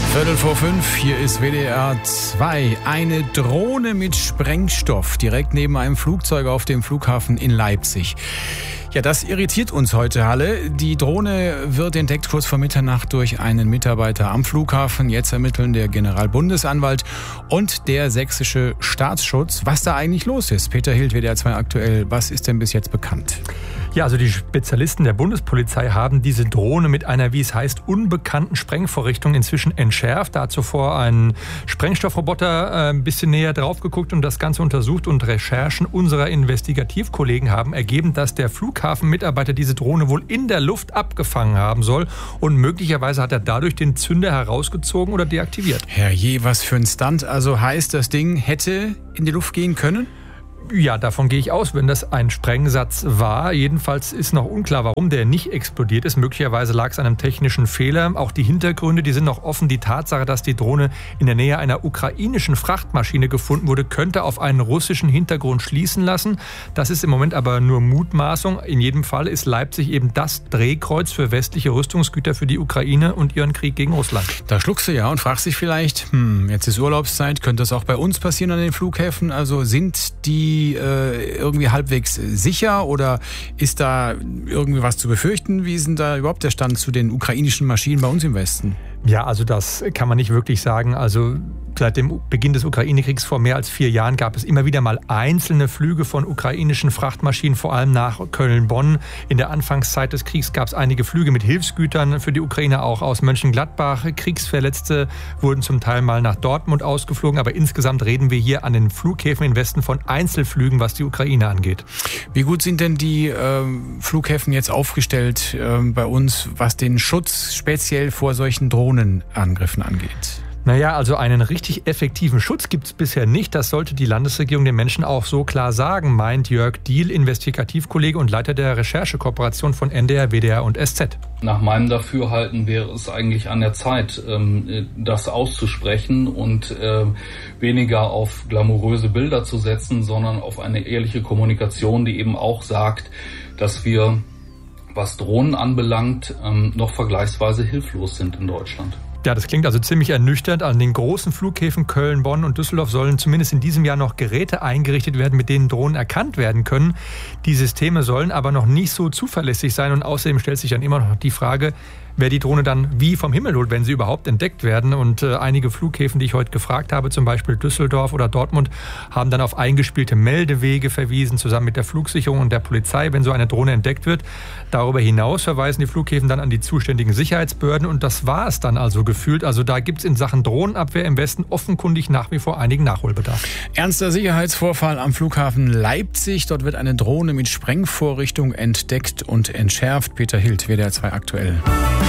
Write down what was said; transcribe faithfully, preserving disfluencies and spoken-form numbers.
Viertel vor fünf, hier ist W D R zwei. Eine Drohne mit Sprengstoff direkt neben einem Flugzeug auf dem Flughafen in Leipzig. Ja, das irritiert uns heute, Halle. Die Drohne wird entdeckt kurz vor Mitternacht durch einen Mitarbeiter am Flughafen. Jetzt ermitteln der Generalbundesanwalt und der sächsische Staatsschutz, was da eigentlich los ist. Peter Hild, W D R zwei aktuell. Was ist denn bis jetzt bekannt? Ja, also die Spezialisten der Bundespolizei haben diese Drohne mit einer, wie es heißt, unbekannten Sprengvorrichtung inzwischen entschärft. Da hat zuvor ein Sprengstoffroboter äh, ein bisschen näher drauf geguckt und das Ganze untersucht. Und Recherchen unserer Investigativkollegen haben ergeben, dass der Flughafenmitarbeiter diese Drohne wohl in der Luft abgefangen haben soll. Und möglicherweise hat er dadurch den Zünder herausgezogen oder deaktiviert. Herrje, was für ein Stunt. Also heißt, das Ding hätte in die Luft gehen können? Ja, davon gehe ich aus, wenn das ein Sprengsatz war. Jedenfalls ist noch unklar, warum der nicht explodiert ist. Möglicherweise lag es an einem technischen Fehler. Auch die Hintergründe, die sind noch offen. Die Tatsache, dass die Drohne in der Nähe einer ukrainischen Frachtmaschine gefunden wurde, könnte auf einen russischen Hintergrund schließen lassen. Das ist im Moment aber nur Mutmaßung. In jedem Fall ist Leipzig eben das Drehkreuz für westliche Rüstungsgüter für die Ukraine und ihren Krieg gegen Russland. Da schluckst du ja und fragst dich vielleicht, hm, jetzt ist Urlaubszeit, könnte das auch bei uns passieren an den Flughäfen? Also sind die irgendwie halbwegs sicher oder ist da irgendwie was zu befürchten? Wie ist denn da überhaupt der Stand zu den ukrainischen Maschinen bei uns im Westen? Ja, also das kann man nicht wirklich sagen. Also seit dem Beginn des Ukraine-Kriegs vor mehr als vier Jahren gab es immer wieder mal einzelne Flüge von ukrainischen Frachtmaschinen, vor allem nach Köln-Bonn. In der Anfangszeit des Kriegs gab es einige Flüge mit Hilfsgütern für die Ukraine, auch aus Mönchengladbach. Kriegsverletzte wurden zum Teil mal nach Dortmund ausgeflogen, aber insgesamt reden wir hier an den Flughäfen im Westen von Einzelflügen, was die Ukraine angeht. Wie gut sind denn die äh, Flughäfen jetzt aufgestellt äh, bei uns, was den Schutz speziell vor solchen Drohnenangriffen angeht? Naja, also einen richtig effektiven Schutz gibt es bisher nicht. Das sollte die Landesregierung den Menschen auch so klar sagen, meint Jörg Diehl, Investigativkollege und Leiter der Recherchekooperation von N D R, W D R und S Z. Nach meinem Dafürhalten wäre es eigentlich an der Zeit, das auszusprechen und weniger auf glamouröse Bilder zu setzen, sondern auf eine ehrliche Kommunikation, die eben auch sagt, dass wir, was Drohnen anbelangt, noch vergleichsweise hilflos sind in Deutschland. Ja, das klingt also ziemlich ernüchternd. An den großen Flughäfen Köln, Bonn und Düsseldorf sollen zumindest in diesem Jahr noch Geräte eingerichtet werden, mit denen Drohnen erkannt werden können. Die Systeme sollen aber noch nicht so zuverlässig sein und außerdem stellt sich dann immer noch die Frage, wer die Drohne dann wie vom Himmel holt, wenn sie überhaupt entdeckt werden. Und äh, einige Flughäfen, die ich heute gefragt habe, zum Beispiel Düsseldorf oder Dortmund, haben dann auf eingespielte Meldewege verwiesen, zusammen mit der Flugsicherung und der Polizei, wenn so eine Drohne entdeckt wird. Darüber hinaus verweisen die Flughäfen dann an die zuständigen Sicherheitsbehörden und das war es dann also gefühlt. Also da gibt es in Sachen Drohnenabwehr im Westen offenkundig nach wie vor einigen Nachholbedarf. Ernster Sicherheitsvorfall am Flughafen Leipzig. Dort wird eine Drohne mit Sprengvorrichtung entdeckt und entschärft. Peter Hild, W D R zwei aktuell.